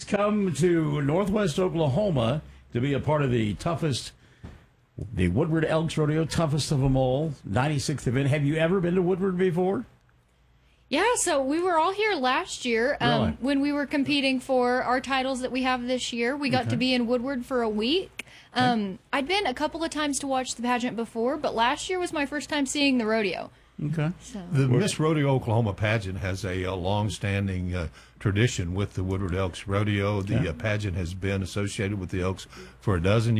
come to Northwest Oklahoma to be a part of the Woodward Elks Rodeo, toughest of them all, 96th event. Have you ever been to Woodward before? Yeah, so we were all here last year Really? when we were competing for our titles that we have this year. We got to be in Woodward for a week. I'd been a couple of times to watch the pageant before, but last year was my first time seeing the rodeo. Okay. So. The Miss Rodeo Oklahoma pageant has a long-standing tradition with the Woodward Elks Rodeo. The pageant has been associated with the Elks for a dozen years.